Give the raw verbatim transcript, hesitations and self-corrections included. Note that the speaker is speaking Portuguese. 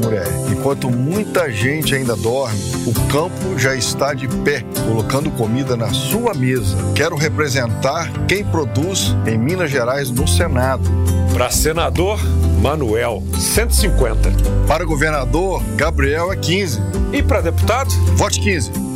mulher. Enquanto muita gente ainda dorme, o campo já está de pé, colocando comida na sua mesa. Quero representar quem produz em Minas Gerais no Senado. Para senador, Manuel, cento e cinquenta. Para governador, Gabriel é quinze. E para deputado? Vote quinze.